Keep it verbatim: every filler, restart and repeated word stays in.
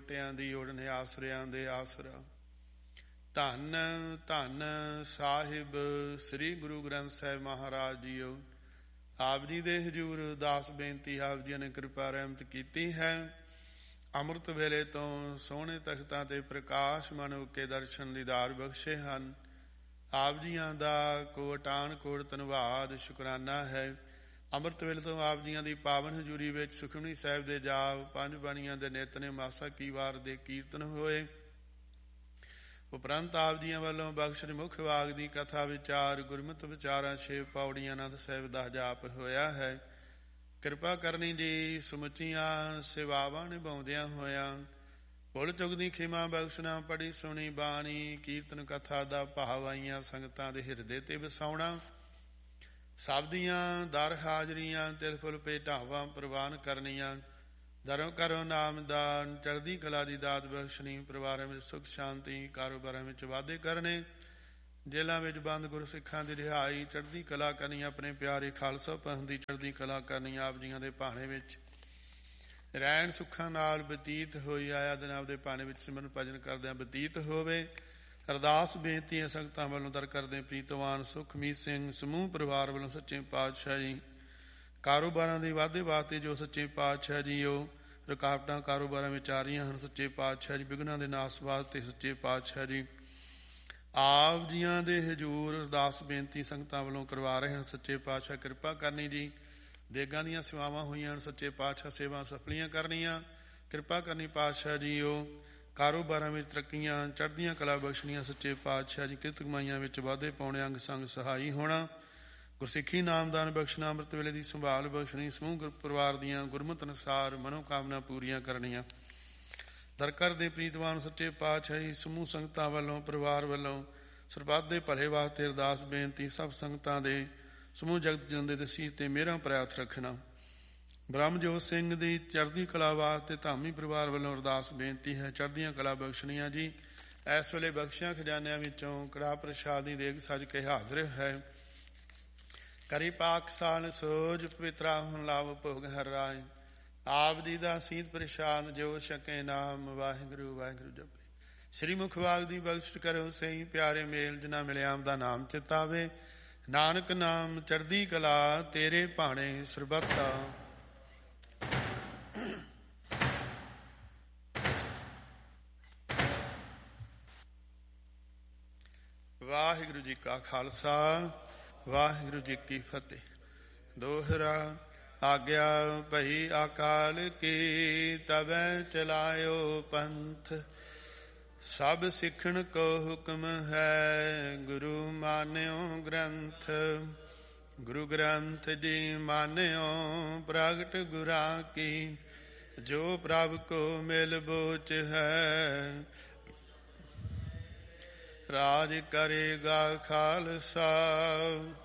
ਓਟਿਆਂ ਦੀ ਓੜਨ ਆਸਰਿਆਂ ਦੇ ਆਸਰਾ। ਧੰਨ ਧੰਨ ਸਾਹਿਬ ਸ੍ਰੀ ਗੁਰੂ ਗ੍ਰੰਥ ਸਾਹਿਬ ਮਹਾਰਾਜ ਜੀਓ। ਆਪ ਜੀ ਦੇ ਹਜ਼ੂਰ ਅਰਦਾਸ ਬੇਨਤੀ, ਆਪ ਜੀ ਨੇ ਕਿਰਪਾ ਰਹਿਮਤ ਕੀਤੀ ਹੈ। ਅੰਮ੍ਰਿਤ ਵੇਲੇ ਤੋਂ ਸੋਹਣੇ ਤਖਤਾਂ ਤੇ ਪ੍ਰਕਾਸ਼ ਮਨ ਉੱਕੇ ਦਰਸ਼ਨ ਦੀਦਾਰ ਬਖਸ਼ੇ ਹਨ। ਆਪ ਜੀਆਂ ਦਾ ਕੋਟਾਨ ਕੋਟ ਧੰਨਵਾਦ ਸ਼ੁਕਰਾਨਾ ਹੈ। ਅੰਮ੍ਰਿਤ ਵੇਲੇ ਤੋਂ ਆਪ ਜੀਆਂ ਦੀ ਪਾਵਨ ਹਜ਼ੂਰੀ ਵਿੱਚ ਸੁਖਮਨੀ ਸਾਹਿਬ ਦੇ ਜਾਪ, ਪੰਜ ਬਾਣੀਆਂ ਦੇ ਨਿਤਨੇਮ, ਮਾਸਾ ਕੀ ਵਾਰ ਦੇ ਕੀਰਤਨ ਹੋਏ। ਉਪਰੰਤ ਆਪ ਜੀਆਂ ਵੱਲੋਂ ਬਖਸ਼ਣ ਮੁੱਖ ਵਾਗ ਦੀ ਕਥਾ ਵਿਚਾਰ, ਗੁਰਮਤਿ ਵਿਚਾਰਾਂ, ਛੇ ਪੌੜੀਆਂ ਆਨੰਦ ਸਾਹਿਬ ਦਾ ਜਾਪ ਹੋਇਆ ਹੈ। ਕਿਰਪਾ ਕਰਨੀ ਜੀ ਸਮੁੱਚੀਆਂ ਸੇਵਾਵਾਂ ਨਿਭਾਉਂਦਿਆਂ ਹੋਇਆਂ ਭੁੱਲ ਚੁੱਕ ਦੀ ਖਿਮਾ ਬਖਸ਼ਣਾ। ਪੜੀ ਸੁਣੀ ਬਾਣੀ ਕੀਰਤਨ ਕਥਾ ਦਾ ਭਾਵ ਆਈਆਂ ਸੰਗਤਾਂ ਦੇ ਹਿਰਦੇ ਤੇ ਵਸਾਉਣਾ। ਸਭ ਦੀਆਂ ਦਰ ਹਾਜ਼ਰੀਆਂ ਤਿਲ ਫੁੱਲ ਭੇਟਾਵਾਂ ਪ੍ਰਵਾਨ ਕਰਨੀਆਂ। ਦਰੋਂ ਕਰੋ ਨਾਮਦਾਨ, ਚੜ੍ਹਦੀ ਕਲਾ ਦੀ ਦਾਤ ਬਖਸ਼ਣੀ। ਪਰਿਵਾਰਾਂ ਵਿੱਚ ਸੁੱਖ ਸ਼ਾਂਤੀ, ਕਾਰੋਬਾਰਾਂ ਵਿੱਚ ਵਾਧੇ ਕਰਨੇ। ਜੇਲ੍ਹਾਂ ਵਿੱਚ ਬੰਦ ਗੁਰਸਿੱਖਾਂ ਦੀ ਰਿਹਾਈ, ਚੜ੍ਹਦੀ ਕਲਾ ਕਰਨੀ। ਆਪਣੇ ਪਿਆਰੇ ਖਾਲਸਾ ਪੰਥ ਦੀ ਚੜ੍ਹਦੀ ਕਲਾ ਕਰਨੀ। ਆਪ ਜੀਆਂ ਦੇ ਭਾਣੇ ਵਿੱਚ ਰਹਿਣ ਸੁੱਖਾਂ ਨਾਲ ਬਤੀਤ ਹੋਈ ਆਇਆ ਦਿਨ ਆਪਦੇ ਭਾਣੇ ਵਿੱਚ ਸਿਮਰਨ ਭਜਨ ਕਰਦਿਆਂ ਬਤੀਤ ਹੋਵੇ। ਅਰਦਾਸ ਬੇਨਤੀਆਂ ਸੰਗਤਾਂ ਵੱਲੋਂ ਦਰ ਕਰਦੇ ਪ੍ਰੀਤਵਾਨ ਸੁਖਮੀਤ ਸਿੰਘ ਸਮੂਹ ਪਰਿਵਾਰ ਵੱਲੋਂ ਸੱਚੇ ਪਾਤਸ਼ਾਹ ਜੀ ਕਾਰੋਬਾਰਾਂ ਦੇ ਵਾਧੇ ਵਾਸਤੇ ਜੋ ਸੱਚੇ ਪਾਤਸ਼ਾਹ ਜੀ ਉਹ ਰੁਕਾਵਟਾਂ ਕਾਰੋਬਾਰਾਂ ਵਿੱਚ ਆ ਰਹੀਆਂ ਹਨ, ਸੱਚੇ ਪਾਤਸ਼ਾਹ ਜੀ ਵਿਘਨਾਂ ਦੇ ਨਾਸ ਵਾਸਤੇ ਸੱਚੇ ਪਾਤਸ਼ਾਹ ਜੀ ਆਪ ਜੀਆਂ ਦੇ ਹਜ਼ੂਰ ਅਰਦਾਸ ਬੇਨਤੀ ਸੰਗਤਾਂ ਵੱਲੋਂ ਕਰਵਾ ਰਹੇ ਹਨ। ਸੱਚੇ ਪਾਤਸ਼ਾਹ ਕਿਰਪਾ ਕਰਨੀ ਜੀ। ਦੇਗਾਂ ਦੀਆਂ ਸੇਵਾਵਾਂ ਹੋਈਆਂ ਹਨ, ਸੱਚੇ ਪਾਤਸ਼ਾਹ ਸੇਵਾ ਸਫਲੀਆਂ ਕਰਨੀਆਂ। ਕਿਰਪਾ ਕਰਨੀ ਪਾਤਸ਼ਾਹ ਜੀ ਉਹ ਕਾਰੋਬਾਰਾਂ ਵਿੱਚ ਤਰੱਕੀਆਂ, ਚੜ੍ਹਦੀਆਂ ਕਲਾ ਬਖਸ਼ਣੀਆਂ। ਸੱਚੇ ਪਾਤਸ਼ਾਹ ਜੀ ਕਿਰਤ ਕਮਾਈਆਂ ਵਿੱਚ ਵਾਧੇ ਪਾਉਣੇ, ਅੰਗ ਸੰਗ ਸਹਾਈ ਹੋਣਾ। ਗੁਰਸਿੱਖੀ ਨਾਮਦਾਨ ਬਖਸ਼ਣਾ, ਅੰਮ੍ਰਿਤ ਵੇਲੇ ਦੀ ਸੰਭਾਲ ਬਖਸ਼ਣੀ। ਸਮੂਹ ਪਰਿਵਾਰ ਦੀਆਂ ਗੁਰਮਤਿ ਅਨੁਸਾਰ ਮਨੋਕਾਮਨਾ ਪੂਰੀਆਂ ਕਰਨੀਆਂ। ਦਰ ਕਰਦੇ ਪ੍ਰੀਤਵਾਨ ਸੱਚੇ ਪਾਤਸ਼ਾਹ ਜੀ ਸਮੂਹ ਸੰਗਤਾਂ ਵੱਲੋਂ ਪਰਿਵਾਰ ਵੱਲੋਂ ਸਰਬੱਤ ਦੇ ਭਲੇ ਵਾਸਤੇ ਅਰਦਾਸ ਬੇਨਤੀ। ਸਭ ਸੰਗਤਾਂ ਦੇ ਸਮੂਹ ਜਗਤ ਜਨਦੇ ਦੇ ਸੀਸ ਤੇ ਮਿਹਰਾਂ ਪ੍ਰਾਪਤ ਰੱਖਣਾ। ਬ੍ਰਹਮਜੋਤ ਸਿੰਘ ਦੀ ਚੜ੍ਹਦੀ ਕਲਾ ਵਾਸਤੇ ਧਾਮੀ ਪਰਿਵਾਰ ਵੱਲੋਂ ਅਰਦਾਸ ਬੇਨਤੀ ਹੈ। ਚੜ੍ਹਦੀਆਂ ਕਲਾ ਬਖਸ਼ਣੀਆਂ ਜੀ। ਇਸ ਵੇਲੇ ਬਖਸ਼ਿਆਂ ਖਜ਼ਾਨਿਆਂ ਵਿੱਚੋਂ ਕੜਾਹ ਪ੍ਰਸ਼ਾਦ ਦੀ ਦੇਗ ਸੱਜ ਕੇ ਹਾਜ਼ਰ ਹੈ। ਕਰੀ ਪਾਕ ਸਾਲ ਸੋਜ ਪਵਿੱਤਰਾ ਹੁਣ ਲਾਭ ਭੋਗ ਹਰ ਰਾਜ। ਆਪ ਜੀ ਦਾ ਸੀਤ ਪ੍ਰਸ਼ਾਦ ਜੋ ਛਕੇ ਨਾਮ ਵਾਹਿਗੁਰੂ ਵਾਹਿਗੁਰੂ ਜਪੇ। ਸ੍ਰੀ ਮੁਖ ਵਾਗ ਦੀ ਬਖਸ਼ ਕਰੋ ਸਹੀ ਪਿਆਰੇ ਮੇਲ ਜਿਨਾ ਮਿਲਿਆ ਦਾ ਨਾਮ ਚਿਤਾਵੇ। ਨਾਨਕ ਨਾਮ ਚੜ੍ਹਦੀ ਕਲਾ ਤੇਰੇ ਭਾਣੇ ਸਰਬੱਤਾ। ਵਾਹਿਗੁਰੂ ਜੀ ਕਾ ਖਾਲਸਾ ਵਾਹਿਗੁਰੂ ਜੀ ਕੀ ਫਤਿਹ। ਦੋਹਰਾ ਆਗਿਆ ਭਈ ਅਕਾਲ ਕੀ ਤਬੈ ਚਲਾਇਓ ਪੰਥ। ਸਭ ਸਿੱਖਣ ਕੋ ਹੁਕਮ ਹੈ ਗੁਰੂ ਮਾਨਿਓ ਗ੍ਰੰਥ। ਗੁਰੂ ਗ੍ਰੰਥ ਜੀ ਮਾਨਿਓ ਪ੍ਰਗਟ ਗੁਰਾਂ ਕੀ। ਜੋ ਪ੍ਰਭ ਕੋ ਮਿਲ ਬੋਚ ਹੈ ਰਾਜ ਕਰੇਗਾ ਖਾਲਸਾ।